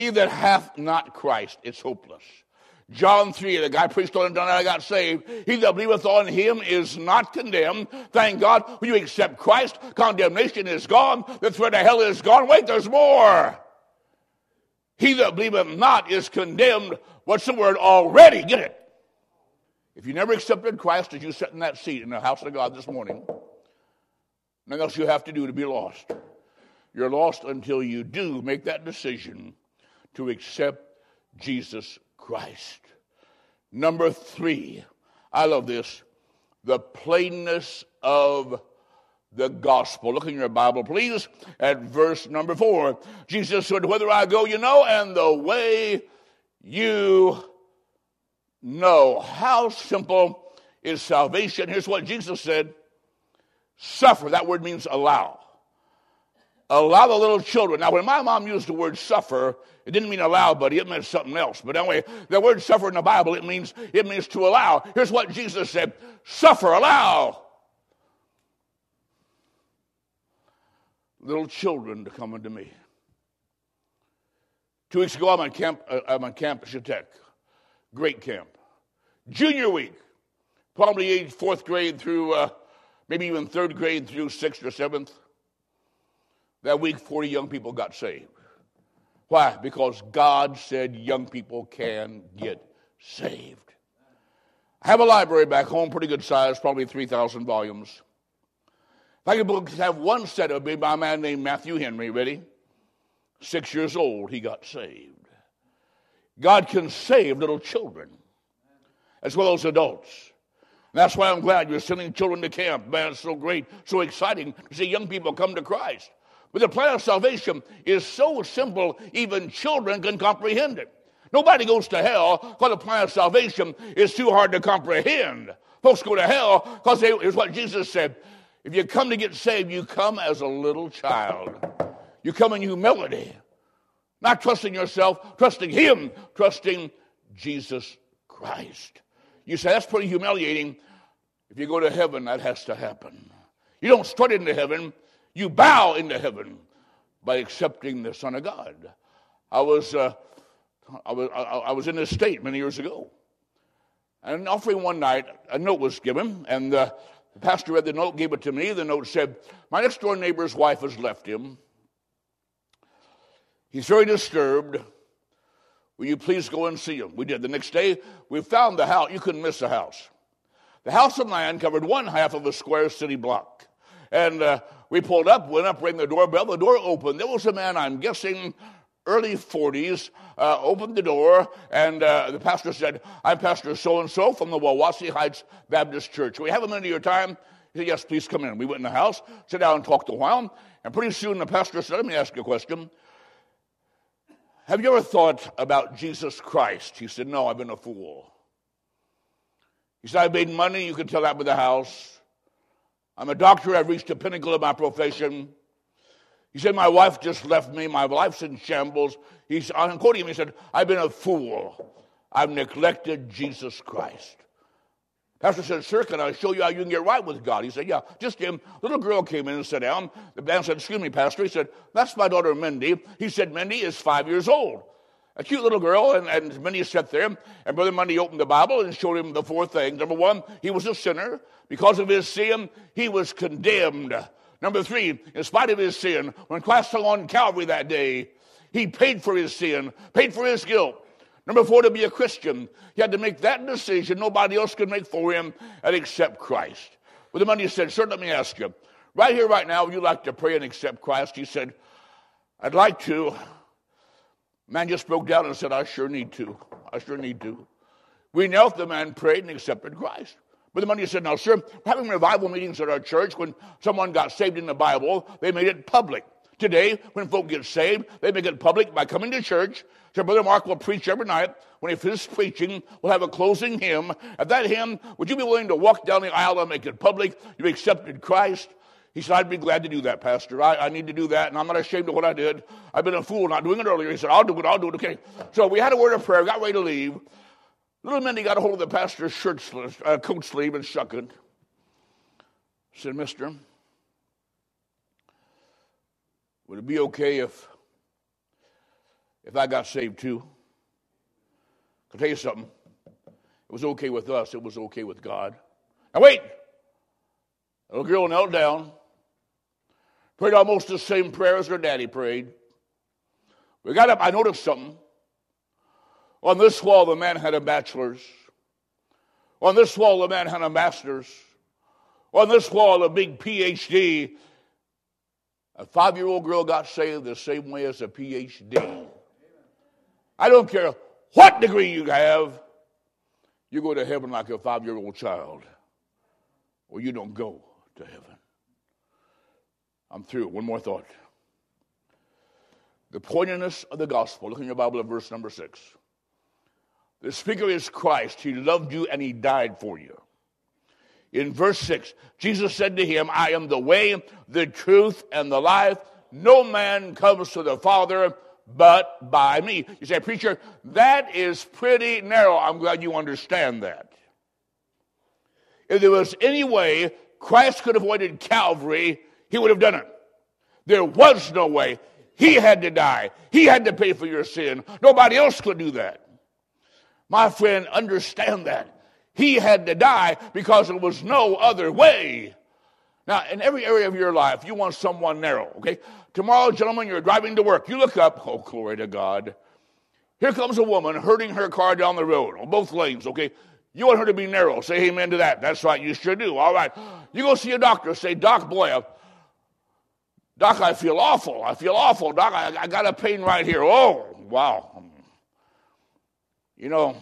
He that hath not Christ is hopeless. John 3, the guy preached on it, and I got saved. He that believeth on him is not condemned. Thank God. When you accept Christ, condemnation is gone. The threat of hell is gone. Wait, there's more. He that believeth not is condemned. What's the word? Already. Get it. If you never accepted Christ as you sit in that seat in the house of God this morning, nothing else you have to do to be lost. You're lost until you do make that decision to accept Jesus Christ. Number 3, I love this, the plainness of the gospel. Look in your Bible, please, at verse number 4. Jesus said, whither I go, you know, and the way you know. How simple is salvation? Here's what Jesus said. Suffer. That word means allow. Allow the little children. Now, when my mom used the word suffer, it didn't mean allow, buddy. It meant something else. But anyway, the word suffer in the Bible, it means to allow. Here's what Jesus said. Suffer, allow little children to come unto me. 2 weeks ago, I'm on camp at Chautauqua. Great camp. Junior week. Probably age 4th grade through maybe even 3rd grade through 6th or 7th. That week, 40 young people got saved. Why? Because God said young people can get saved. I have a library back home, pretty good size, probably 3,000 volumes. If I could have one set, it would be by a man named Matthew Henry. Ready? 6 years old, he got saved. God can save little children as well as adults. And that's why I'm glad you're sending children to camp. Man, it's so great, so exciting to see young people come to Christ. But the plan of salvation is so simple, even children can comprehend it. Nobody goes to hell because the plan of salvation is too hard to comprehend. Folks go to hell because here's what Jesus said. If you come to get saved, you come as a little child. You come in humility. Not trusting yourself, trusting Him, trusting Jesus Christ. You say, that's pretty humiliating. If you go to heaven, that has to happen. You don't strut into heaven. You bow into heaven by accepting the Son of God. I was in this state many years ago. And offering one night, a note was given, and the pastor read the note, gave it to me. The note said, my next-door neighbor's wife has left him. He's very disturbed. Will you please go and see him? We did. The next day, we found the house. You couldn't miss the house. The house and land covered 1/2 of a square city block. And we pulled up, went up, rang the doorbell. The door opened. There was a man, I'm guessing, early 40s, opened the door, and the pastor said, I'm Pastor so-and-so from the Wawasee Heights Baptist Church. Can we have a minute of your time? He said, yes, please come in. We went in the house, sat down and talked a while, and pretty soon the pastor said, let me ask you a question. Have you ever thought about Jesus Christ? He said, no, I've been a fool. He said, I made money. You can tell that with the house. I'm a doctor. I've reached the pinnacle of my profession. He said, my wife just left me. My life's in shambles. I'm quoting him. He said, I've been a fool. I've neglected Jesus Christ. Pastor said, sir, can I show you how you can get right with God? He said, yeah, just him. Little girl came in and sat down. The man said, excuse me, Pastor. He said, that's my daughter, Mindy. He said, Mindy is 5 years old. A cute little girl, and Mindy sat there, and Brother Mindy opened the Bible and showed him the 4 things. Number 1, he was a sinner. Because of his sin, he was condemned. Number 3, in spite of his sin, when Christ hung on Calvary that day, he paid for his sin, paid for his guilt. Number 4, to be a Christian, he had to make that decision nobody else could make for him and accept Christ. Brother Mindy said, sir, let me ask you, right here, right now, would you like to pray and accept Christ? He said, I'd like to. Man just broke down and said, I sure need to. I sure need to. We knelt, the man prayed and accepted Christ. Brother Mindy said, now, sir, we're having revival meetings at our church. When someone got saved in the Bible, they made it public. Today, when folk get saved, they make it public by coming to church. So Brother Mark will preach every night. When he finishes preaching, we'll have a closing hymn. At that hymn, would you be willing to walk down the aisle and make it public? You accepted Christ. He said, I'd be glad to do that, Pastor. I need to do that, and I'm not ashamed of what I did. I've been a fool not doing it earlier. He said, I'll do it. Okay. So we had a word of prayer, got ready to leave. Little Mindy got a hold of the pastor's coat sleeve and shook it. Said, mister, would it be okay if if I got saved too. I'll tell you something. It was okay with us. It was okay with God. Now wait. The little girl knelt down, prayed almost the same prayer as her daddy prayed. We got up. I noticed something. On this wall, the man had a bachelor's. On this wall, the man had a master's. On this wall, a big PhD. A 5-year-old girl got saved the same way as a PhD. I don't care what degree you have, you go to heaven like a 5-year-old child, or you don't go to heaven. I'm through. One more thought. The poignantness of the gospel. Look in your Bible at verse number 6. The speaker is Christ. He loved you and he died for you. In verse 6, Jesus said to him, I am the way, the truth, and the life. No man comes to the Father but by me. You say, preacher, that is pretty narrow. I'm glad you understand that. If there was any way Christ could have avoided Calvary, he would have done it. There was no way. He had to die. He had to pay for your sin. Nobody else could do that. My friend, understand that. He had to die because there was no other way. Now, in every area of your life, you want someone narrow, okay? Tomorrow, gentlemen, you're driving to work. You look up. Oh, glory to God. Here comes a woman herding her car down the road on both lanes, okay? You want her to be narrow. Say amen to that. That's right. You sure do. All right. You go see a doctor. Say, Doc, boy, Doc, I feel awful. I feel awful. Doc, I got a pain right here. Oh, wow. You know,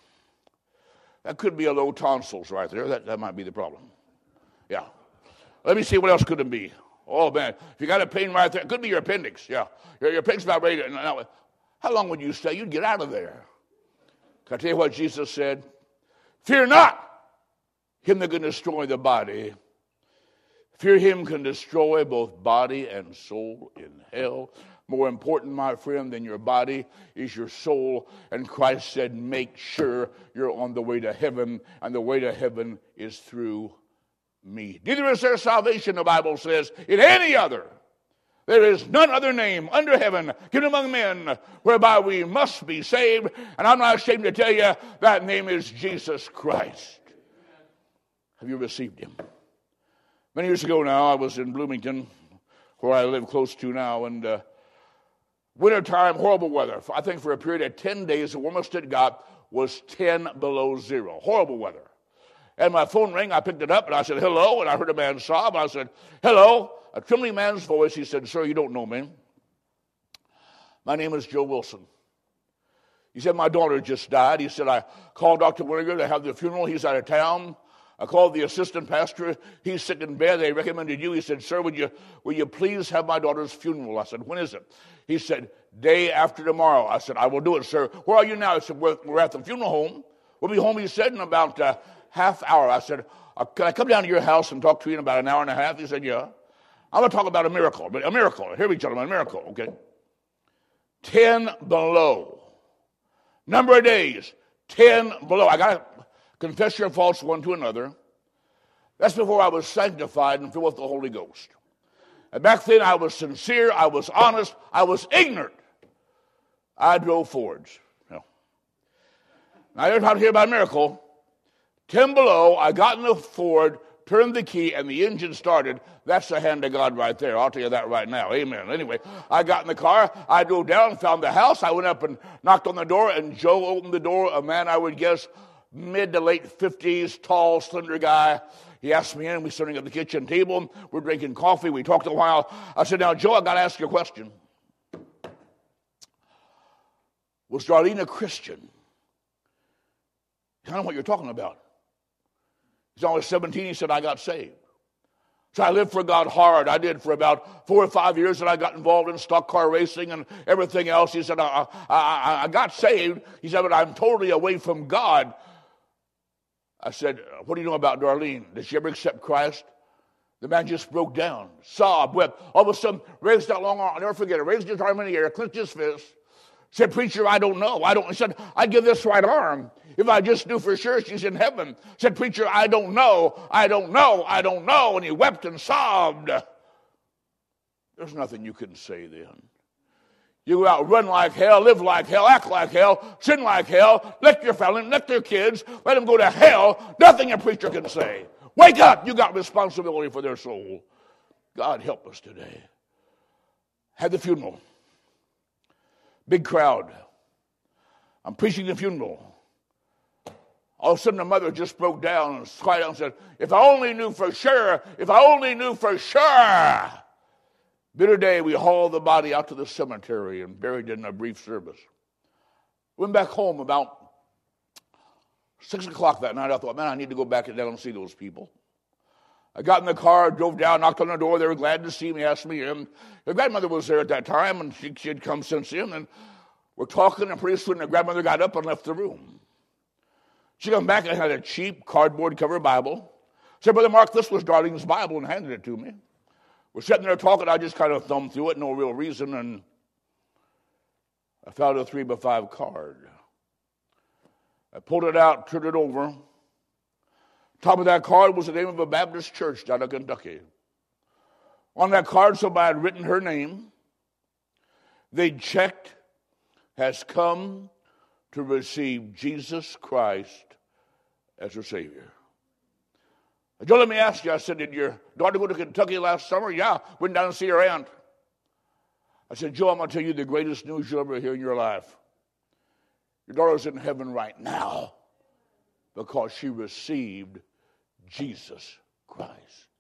that could be a low tonsils right there. That might be the problem. Yeah. Let me see what else could it be. Oh, man. If you got a pain right there, it could be your appendix. Yeah. Your appendix about ready to... Now, how long would you stay? You'd get out of there. Can I tell you what Jesus said? Fear not him that can destroy the body. Fear him can destroy both body and soul in hell. More important, my friend, than your body is your soul. And Christ said, make sure you're on the way to heaven. And the way to heaven is through me. Neither is there salvation, the Bible says, in any other. There is none other name under heaven given among men whereby we must be saved. And I'm not ashamed to tell you that name is Jesus Christ. Have you received him? Many years ago now, I was in Bloomington, where I live close to now, and wintertime, horrible weather. I think for a period of 10 days, the warmest it got was 10 below zero. Horrible weather. And my phone rang, I picked it up, and I said, hello, and I heard a man sob. I said, hello. A trembling man's voice. He said, sir, you don't know me. My name is Joe Wilson. He said, my daughter just died. He said, I called Dr. Winnegar to have the funeral. He's out of town. I called the assistant pastor. He's sick in bed. They recommended you. He said, sir, will you please have my daughter's funeral? I said, when is it? He said, day after tomorrow. I said, I will do it, sir. Where are you now? He said, we're at the funeral home. We'll be home, he said, in about half hour. I said, can I come down to your house and talk to you in about an hour and a half? He said, yeah. I'm going to talk about a miracle. But a miracle. Hear me, gentlemen, a miracle, okay? 10 below. Number of days, 10 below. I got to confess your faults one to another. That's before I was sanctified and filled with the Holy Ghost. And back then I was sincere, I was honest, I was ignorant. I drove Fords. No. Now you're about to hear about a miracle. 10 below, I got in the Ford, turned the key, and the engine started. That's the hand of God right there. I'll tell you that right now. Amen. Anyway, I got in the car. I drove down, found the house. I went up and knocked on the door, and Joe opened the door, a man I would guess mid to late 50s, tall, slender guy. He asked me in. We sitting at the kitchen table. We're drinking coffee. We talked a while. I said, now, Joe, I got to ask you a question. Was Darlene a Christian? I don't know what you're talking about. He's only 17. He said, I got saved. So I lived for God hard. I did for about 4 or 5 years, and I got involved in stock car racing and everything else. He said, I got saved. He said, but I'm totally away from God. I said, what do you know about Darlene? Did she ever accept Christ? The man just broke down, sobbed, wept. All of a sudden, raised that long arm. I'll never forget it. Raised his arm in the air, clenched his fist. Said, preacher, I don't know. He said, I'd give this right arm if I just knew for sure she's in heaven. Said, preacher, I don't know. I don't know. I don't know. And he wept and sobbed. There's nothing you can say then. You go out, run like hell, live like hell, act like hell, sin like hell, let your family, let their kids, let them go to hell. Nothing a preacher can say. Wake up, you got responsibility for their soul. God help us today. Had the funeral. Big crowd. I'm preaching the funeral. All of a sudden the mother just broke down and cried out and said, if I only knew for sure, if I only knew for sure. Bitter day, we hauled the body out to the cemetery and buried it in a brief service. Went back home about 6 o'clock that night. I thought, man, I need to go back down and see those people. I got in the car, drove down, knocked on the door. They were glad to see me, asked me in. Their grandmother was there at that time, and she had come since then. And we're talking, and pretty soon the grandmother got up and left the room. She came back and had a cheap cardboard cover Bible. Said, Brother Mark, this was Darlene's Bible, and handed it to me. We're sitting there talking. I just kind of thumbed through it, no real reason, and I found a 3x5 card. I pulled it out, turned it over. Top of that card was the name of a Baptist church down in Kentucky. On that card, somebody had written her name. They checked, has come to receive Jesus Christ as her Savior. Joe, let me ask you, I said, did your daughter go to Kentucky last summer? Yeah, went down to see her aunt. I said, Joe, I'm going to tell you the greatest news you'll ever hear in your life. Your daughter's in heaven right now because she received Jesus Christ.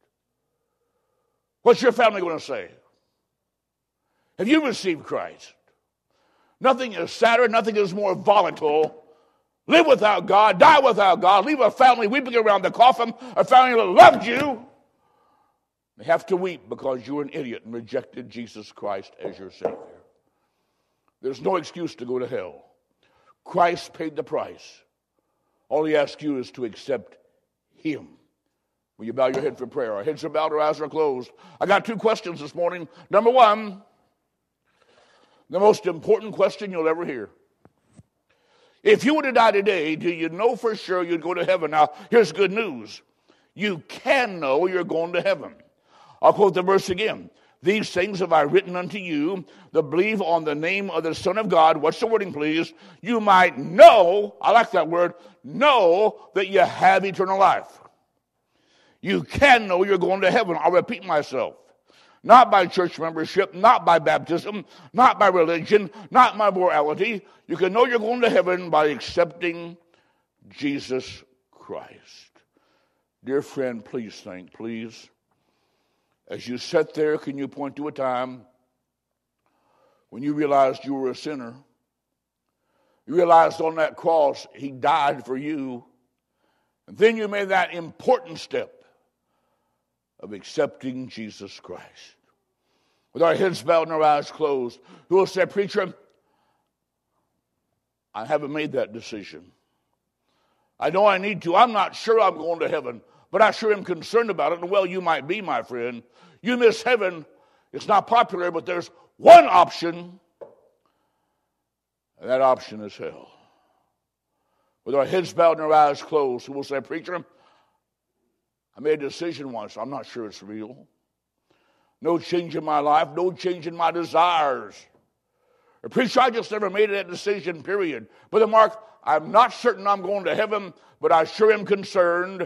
What's your family going to say? Have you received Christ? Nothing is sadder, nothing is more volatile. Live without God, die without God, leave a family weeping around the coffin, a family that loved you. They have to weep because you're an idiot and rejected Jesus Christ as your Savior. There's no excuse to go to hell. Christ paid the price. All he asks you is to accept him. Will you bow your head for prayer? Our heads are bowed, our eyes are closed. I got 2 questions this morning. Number 1, the most important question you'll ever hear. If you were to die today, do you know for sure you'd go to heaven? Now, here's good news. You can know you're going to heaven. I'll quote the verse again. These things have I written unto you that believe on the name of the Son of God. What's the wording, please? You might know, I like that word, know that you have eternal life. You can know you're going to heaven. I'll repeat myself. Not by church membership, not by baptism, not by religion, not by morality. You can know you're going to heaven by accepting Jesus Christ. Dear friend, please think, please. As you sat there, can you point to a time when you realized you were a sinner? You realized on that cross he died for you. And then you made that important step of accepting Jesus Christ. With our heads bowed and our eyes closed, who will say, Preacher, I haven't made that decision. I know I need to. I'm not sure I'm going to heaven, but I sure am concerned about it. And well, you might be, my friend. You miss heaven. It's not popular, but there's one option, and that option is hell. With our heads bowed and our eyes closed, who will say, Preacher, I made a decision once. I'm not sure it's real. No change in my life. No change in my desires. Or preacher, I just never made that decision, period. Brother Mark, I'm not certain I'm going to heaven, but I sure am concerned.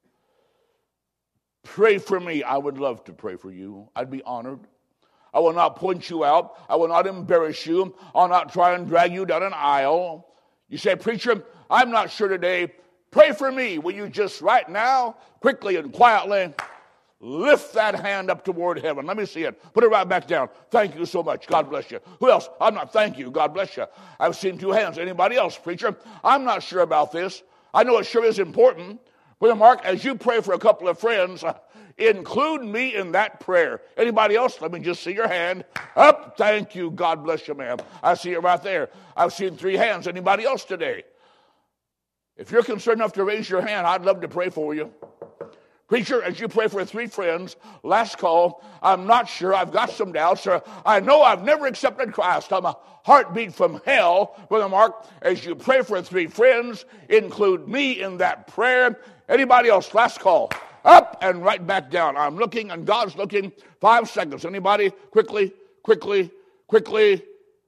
Pray for me. I would love to pray for you. I'd be honored. I will not point you out. I will not embarrass you. I'll not try and drag you down an aisle. You say, Preacher, I'm not sure today. Pray for me. Will you just right now, quickly and quietly, lift that hand up toward heaven? Let me see it. Put it right back down. Thank you so much. God bless you. Who else? I'm not. Thank you. God bless you. I've seen 2 hands. Anybody else, preacher? I'm not sure about this. I know it sure is important. Brother Mark, as you pray for a couple of friends, include me in that prayer. Anybody else? Let me just see your hand. Up. Thank you. God bless you, ma'am. I see it right there. I've seen 3 hands. Anybody else today? If you're concerned enough to raise your hand, I'd love to pray for you. Preacher, as you pray for 3 friends, last call, I'm not sure, I've got some doubts, or I know I've never accepted Christ. I'm a heartbeat from hell. Brother Mark, as you pray for 3 friends, include me in that prayer. Anybody else? Last call. Up and right back down. I'm looking and God's looking. 5 seconds. Anybody? Quickly, quickly, quickly.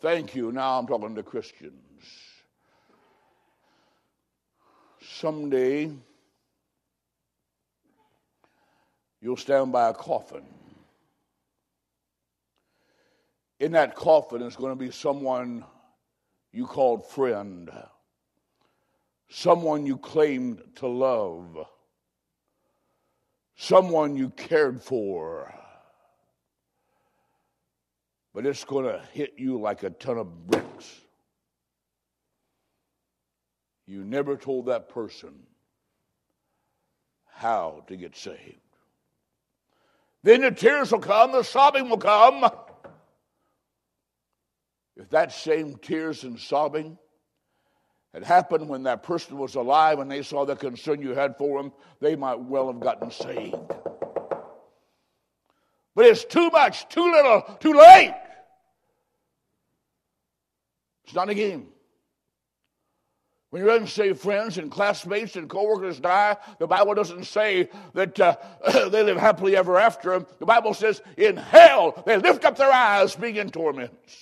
Thank you. Now I'm talking to Christians. Someday, you'll stand by a coffin. In that coffin is going to be someone you called friend, someone you claimed to love, someone you cared for. But it's going to hit you like a ton of bricks. You never told that person how to get saved. Then the tears will come, the sobbing will come. If that same tears and sobbing had happened when that person was alive and they saw the concern you had for them, they might well have gotten saved. But it's too much, too little, too late. It's not a game. When your unsaved friends and classmates and coworkers die, the Bible doesn't say that they live happily ever after. The Bible says in hell they lift up their eyes being in torments.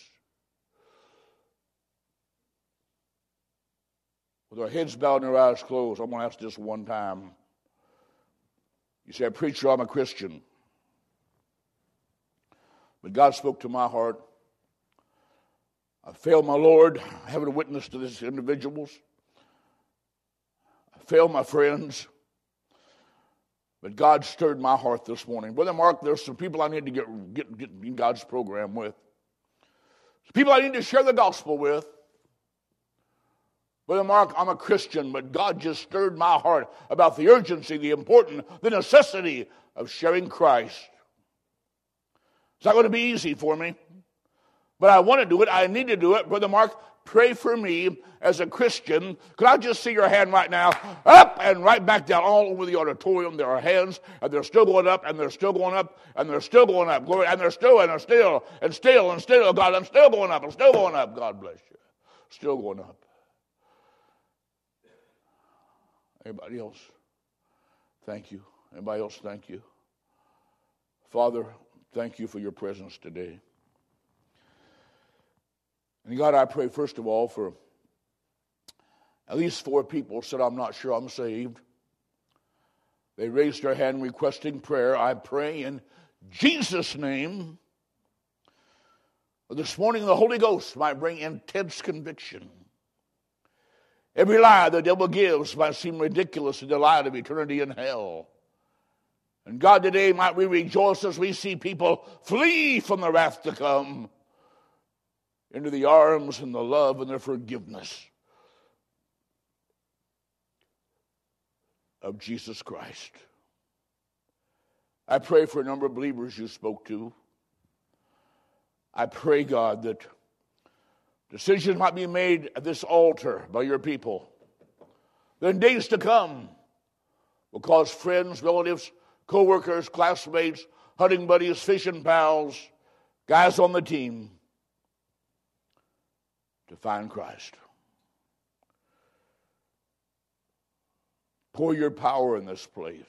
With our heads bowed and our eyes closed, I'm going to ask this one time. You say, preacher, I'm a Christian. But God spoke to my heart. I failed my Lord. I haven't witnessed to these individuals. I failed my friends. But God stirred my heart this morning. Brother Mark, there's some people I need to get in God's program with. Some people I need to share the gospel with. Brother Mark, I'm a Christian, but God just stirred my heart about the urgency, the importance, the necessity of sharing Christ. It's not going to be easy for me, but I want to do it. I need to do it. Brother Mark, pray for me as a Christian. Could I just see your hand right now? Up and right back down all over the auditorium. There are hands, and they're still going up, and they're still going up, and they're still going up. Glory, and they're still, and they're still, and still, and still. God, I'm still going up. I'm still going up. God bless you. Still going up. Anybody else? Thank you. Anybody else? Thank you. Father, thank you for your presence today. And God, I pray first of all for at least 4 people said, I'm not sure I'm saved. They raised their hand requesting prayer. I pray in Jesus' name. This morning the Holy Ghost might bring intense conviction. Every lie the devil gives might seem ridiculous in the light of eternity in hell. And God, today might we rejoice as we see people flee from the wrath to come into the arms and the love and the forgiveness of Jesus Christ. I pray for a number of believers you spoke to. I pray, God, that decisions might be made at this altar by your people. Then days to come will cause friends, relatives, co-workers, classmates, hunting buddies, fishing pals, guys on the team to find Christ. Pour your power in this place.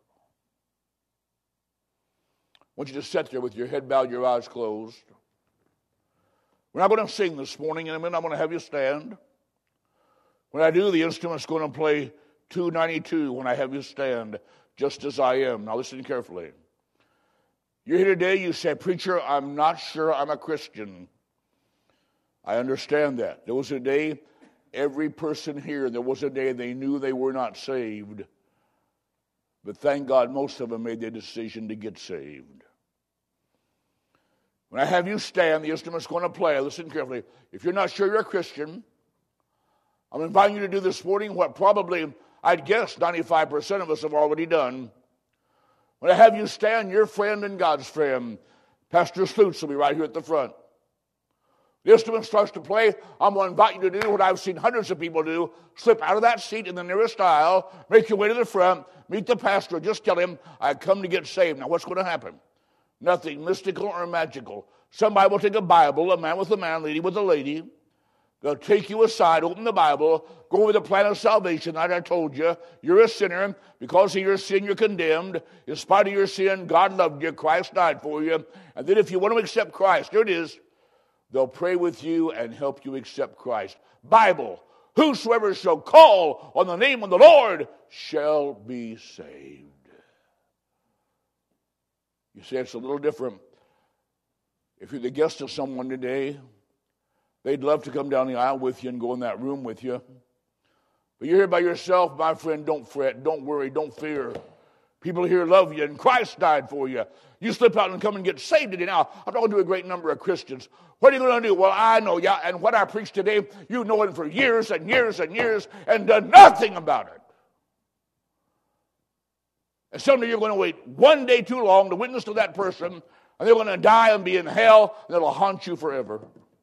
I want you to sit there with your head bowed, your eyes closed. We're not going to sing this morning. In a minute, I'm going to have you stand. When I do, the instrument's going to play 292 when I have you stand, just as I am. Now listen carefully. You're here today, you say, preacher, I'm not sure I'm a Christian. I understand that. There was a day, every person here, there was a day they knew they were not saved. But thank God most of them made their decision to get saved. When I have you stand, the instrument's going to play. Listen carefully. If you're not sure you're a Christian, I'm inviting you to do this morning what probably, I'd guess, 95% of us have already done. When I have you stand, your friend and God's friend, Pastor Slutz will be right here at the front. The instrument starts to play. I'm going to invite you to do what I've seen hundreds of people do. Slip out of that seat in the nearest aisle, make your way to the front, meet the pastor, just tell him, I come to get saved. Now what's going to happen? Nothing mystical or magical. Somebody will take a Bible, a man with a man, lady with a lady. They'll take you aside, open the Bible, go over the plan of salvation that I told you. You're a sinner. Because of your sin, you're condemned. In spite of your sin, God loved you. Christ died for you. And then if you want to accept Christ, here it is. They'll pray with you and help you accept Christ. Bible, whosoever shall call on the name of the Lord shall be saved. You see, it's a little different. If you're the guest of someone today, they'd love to come down the aisle with you and go in that room with you. But you're here by yourself, my friend, don't fret, don't worry, don't fear. People here love you, and Christ died for you. You slip out and come and get saved today. Now, I'm talking to a great number of Christians. What are you going to do? Well, I know, yeah, and what I preach today, you know it for years and years and years and done nothing about it. And someday you're going to wait one day too long to witness to that person, and they're going to die and be in hell, and it'll haunt you forever.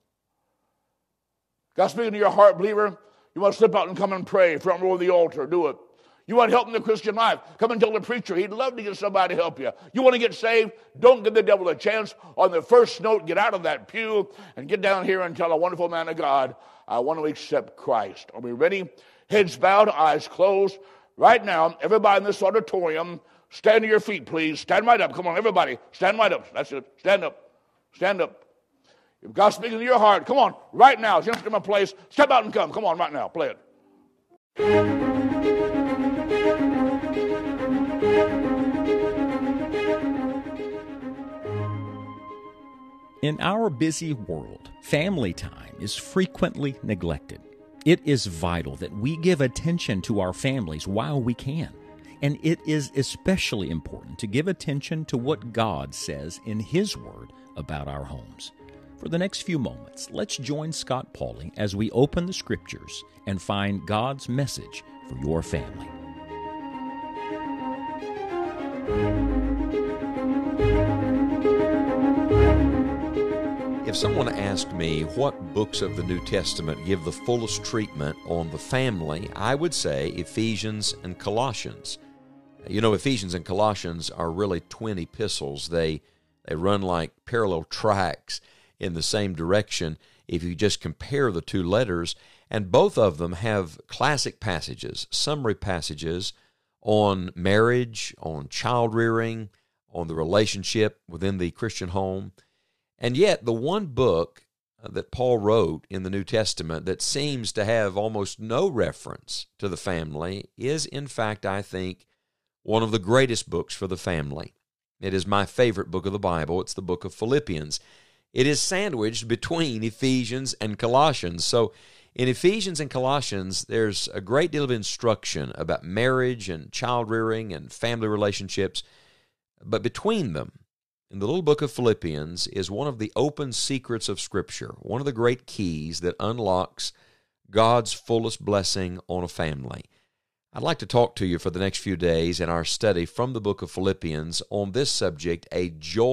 God speaking to your heart, believer. You want to slip out and come and pray, front row of the altar, do it. You want help in the Christian life, come and tell the preacher. He'd love to get somebody to help you. You want to get saved? Don't give the devil a chance. On the first note, get out of that pew and get down here and tell a wonderful man of God, I want to accept Christ. Are we ready? Heads bowed, eyes closed. Right now, everybody in this auditorium, stand to your feet, please. Stand right up. Come on, everybody. Stand right up. That's it. Stand up. Stand up. If God's speaking to your heart, come on, right now. It's in my place. Step out and come. Come on, right now. Play it. In our busy world, family time is frequently neglected. It is vital that we give attention to our families while we can. And it is especially important to give attention to what God says in His Word about our homes. For the next few moments, let's join Scott Pauley as we open the Scriptures and find God's message for your family. If someone asked me what books of the New Testament give the fullest treatment on the family, I would say Ephesians and Colossians. You know, Ephesians and Colossians are really twin epistles. They run like parallel tracks in the same direction if you just compare the two letters, and both of them have classic passages, summary passages on marriage, on child rearing, on the relationship within the Christian home. And yet, the one book that Paul wrote in the New Testament that seems to have almost no reference to the family is, in fact, I think, one of the greatest books for the family. It is my favorite book of the Bible. It's the book of Philippians. It is sandwiched between Ephesians and Colossians. So in Ephesians and Colossians, there's a great deal of instruction about marriage and child rearing and family relationships. But between them, in the little book of Philippians, is one of the open secrets of Scripture, one of the great keys that unlocks God's fullest blessing on a family. I'd like to talk to you for the next few days in our study from the book of Philippians on this subject, a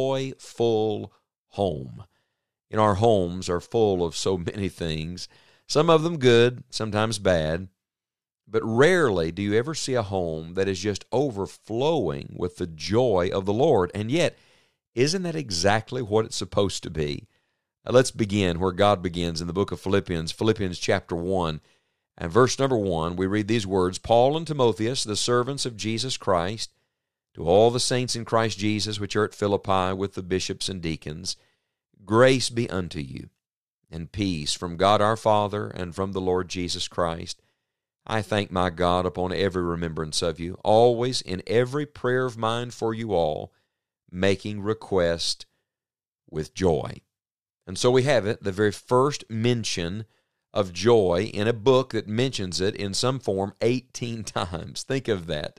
joyful home. In our homes are full of so many things, some of them good, sometimes bad, but rarely do you ever see a home that is just overflowing with the joy of the Lord. And yet, isn't that exactly what it's supposed to be? Let's begin where God begins in the book of Philippians, Philippians chapter 1. And verse number 1, we read these words, Paul and Timotheus, the servants of Jesus Christ, to all the saints in Christ Jesus which are at Philippi with the bishops and deacons, grace be unto you, and peace from God our Father and from the Lord Jesus Christ. I thank my God upon every remembrance of you, always in every prayer of mine for you all, making request with joy. And so we have it, the very first mention of joy in a book that mentions it in some form 18 times. Think of that.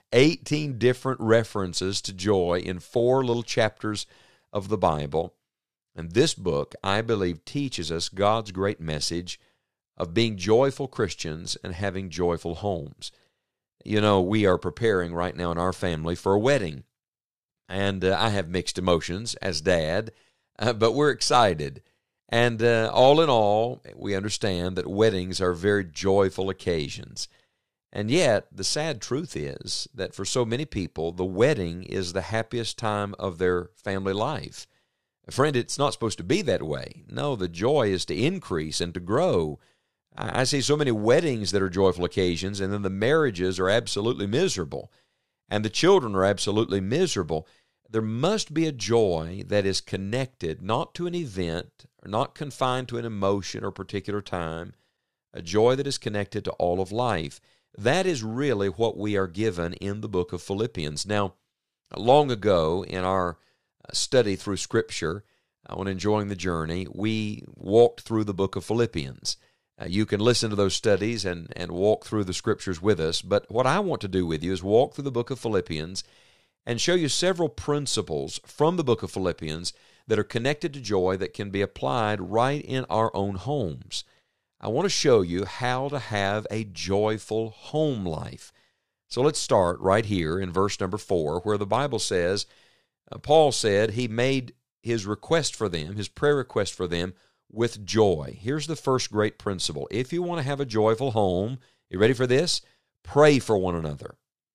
18 different references to joy in 4 little chapters of the Bible. And this book, I believe, teaches us God's great message of being joyful Christians and having joyful homes. You know, we are preparing right now in our family for a wedding. And I have mixed emotions as dad, but we're excited. And all in all, we understand that weddings are very joyful occasions. And yet, the sad truth is that for so many people, the wedding is the happiest time of their family life. Friend, it's not supposed to be that way. No, the joy is to increase and to grow. I see so many weddings that are joyful occasions, and then the marriages are absolutely miserable, and the children are absolutely miserable. There must be a joy that is connected not to an event, not confined to an emotion or particular time, a joy that is connected to all of life. That is really what we are given in the book of Philippians. Now, long ago in our study through Scripture, when enjoying the journey, we walked through the book of Philippians. You can listen to those studies and walk through the Scriptures with us, but what I want to do with you is walk through the book of Philippians and show you several principles from the book of Philippians that are connected to joy that can be applied right in our own homes. I want to show you how to have a joyful home life. So let's start right here in verse number 4, where the Bible says, Paul said he made his request for them, his prayer request for them, with joy. Here's the first great principle. If you want to have a joyful home, you ready for this? Pray for one another.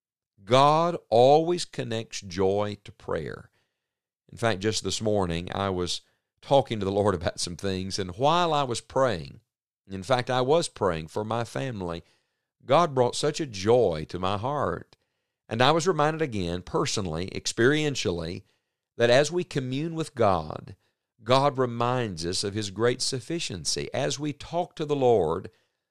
God always connects joy to prayer. In fact, just this morning, I was talking to the Lord about some things, and while I was praying, in fact, I was praying for my family, God brought such a joy to my heart. And I was reminded again, personally, experientially, that as we commune with God, God reminds us of His great sufficiency. As we talk to the Lord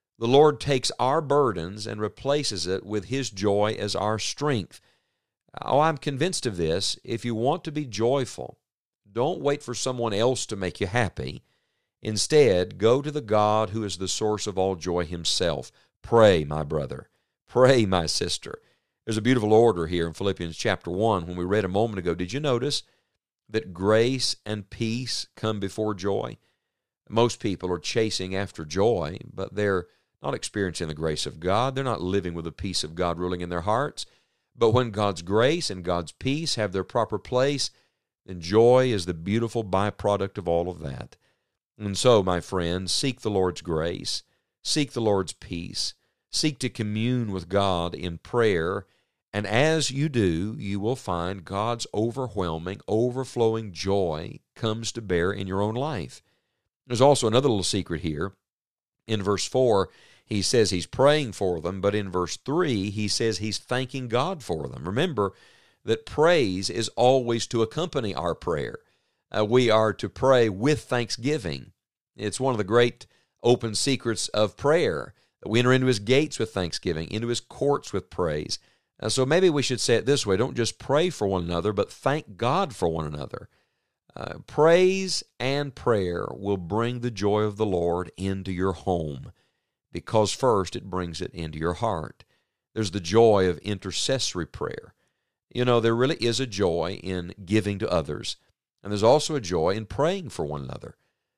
takes our burdens and replaces it with His joy as our strength. Oh, I'm convinced of this. If you want to be joyful, don't wait for someone else to make you happy. Instead, go to the God who is the source of all joy Himself. Pray, my brother. Pray, my sister. There's a beautiful order here in Philippians chapter 1 when we read a moment ago. Did you notice that grace and peace come before joy? Most people are chasing after joy, but they're not experiencing the grace of God. They're not living with the peace of God ruling in their hearts. But when God's grace and God's peace have their proper place, then joy is the beautiful byproduct of all of that. And so, my friends, seek the Lord's grace, seek the Lord's peace, seek to commune with God in prayer, and as you do, you will find God's overwhelming, overflowing joy comes to bear in your own life. There's also another little secret here. In verse 4, he says he's praying for them, but in verse 3, he says he's thanking God for them. Remember that praise is always to accompany our prayer. We are to pray with thanksgiving. It's one of the great open secrets of prayer, that we enter into His gates with thanksgiving, into His courts with praise. So maybe we should say it this way: don't just pray for one another, but thank God for one another. Praise and prayer will bring the joy of the Lord into your home, because first it brings it into your heart. There's the joy of intercessory prayer. You know, there really is a joy in giving to others, and there's also a joy in praying for one another.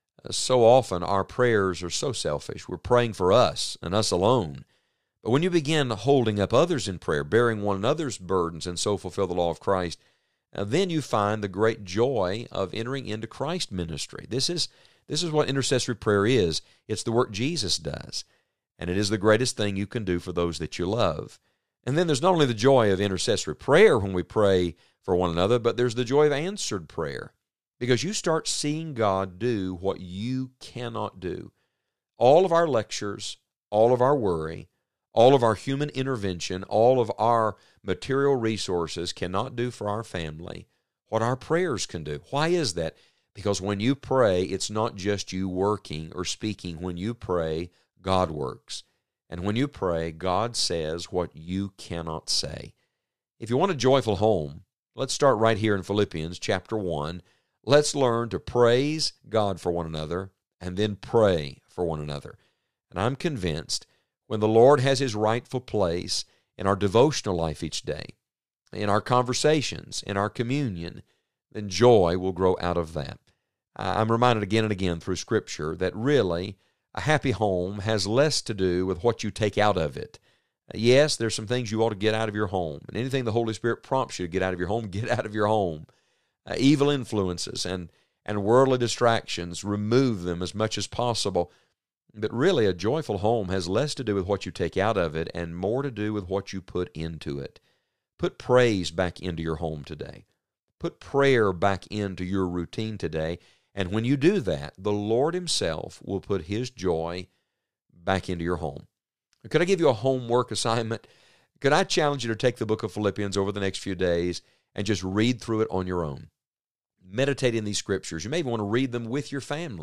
So often our prayers are so selfish. We're praying for us and us alone. But when you begin holding up others in prayer, bearing one another's burdens, and so fulfill the law of Christ, then you find the great joy of entering into Christ ministry. This is what intercessory prayer is. It's the work Jesus does, and it is the greatest thing you can do for those that you love. And then there's not only the joy of intercessory prayer when we pray for one another, but there's the joy of answered prayer, because you start seeing God do what you cannot do. All of our lectures, all of our worry, all of our human intervention, all of our material resources cannot do for our family what our prayers can do. Why is that? Because when you pray, it's not just you working or speaking. When you pray, God works. And when you pray, God says what you cannot say. If you want a joyful home, let's start right here in Philippians chapter 1. Let's learn to praise God for one another and then pray for one another. And I'm convinced when the Lord has His rightful place in our devotional life each day, in our conversations, in our communion, then joy will grow out of that. I'm reminded again and again through Scripture that really a happy home has less to do with what you take out of it. Yes, there's some things you ought to get out of your home, and anything the Holy Spirit prompts you to get out of your home, get out of your home. Evil influences and worldly distractions, remove them as much as possible. But really, a joyful home has less to do with what you take out of it and more to do with what you put into it. Put praise back into your home today. Put prayer back into your routine today. And when you do that, the Lord Himself will put His joy back into your home. Could I give you a homework assignment? Could I challenge you to take the book of Philippians over the next few days and just read through it on your own? Meditate in these scriptures. You may even want to read them with your family.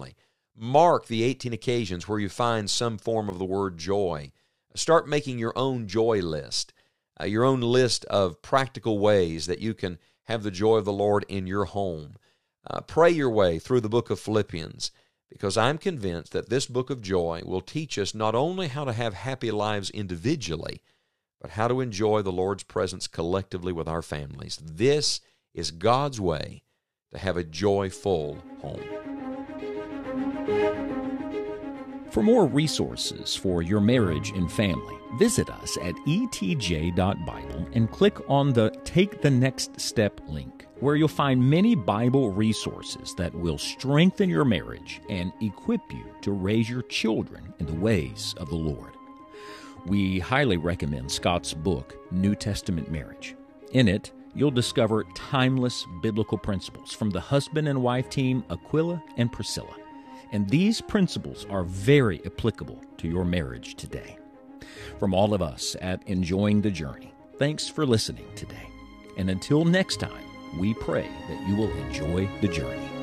Mark the 18 occasions where you find some form of the word joy. Start making your own joy list, your own list of practical ways that you can have the joy of the Lord in your home. Pray your way through the book of Philippians, because I'm convinced that this book of joy will teach us not only how to have happy lives individually, but how to enjoy the Lord's presence collectively with our families. This is God's way to have a joyful home. For more resources for your marriage and family, visit us at etj.bible and click on the Take the Next Step link, where you'll find many Bible resources that will strengthen your marriage and equip you to raise your children in the ways of the Lord. We highly recommend Scott's book, New Testament Marriage. In it, you'll discover timeless biblical principles from the husband and wife team Aquila and Priscilla. And these principles are very applicable to your marriage today. From all of us at Enjoying the Journey, thanks for listening today. And until next time, we pray that you will enjoy the journey.